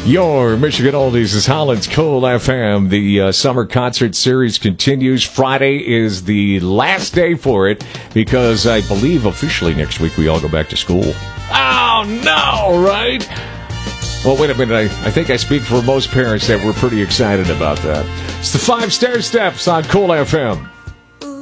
Your Michigan Oldies is Holland's Cool FM. The summer concert series continues. Friday is the last day for it because I believe officially next week we all go back to school. Oh, no, right? Well, wait a minute. I think I speak for most parents that we're pretty excited about that. It's the 5 Stair Steps on Cool FM.